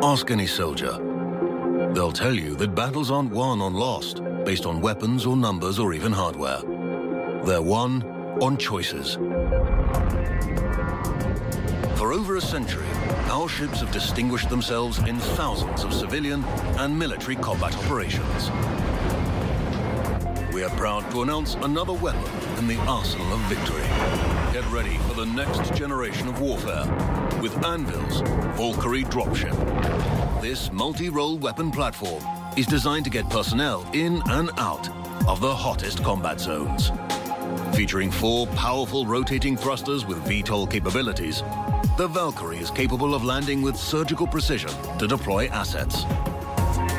Ask any soldier. They'll tell you that battles aren't won or lost based on weapons or numbers or even hardware. They're won on choices. For over a century, our ships have distinguished themselves in thousands of civilian and military combat operations. We are proud to announce another weapon in the arsenal of victory. Get ready for the next generation of warfare with Anvil's Valkyrie dropship. This multi-role weapon platform is designed to get personnel in and out of the hottest combat zones. Featuring 4 powerful rotating thrusters with VTOL capabilities, the Valkyrie is capable of landing with surgical precision to deploy assets.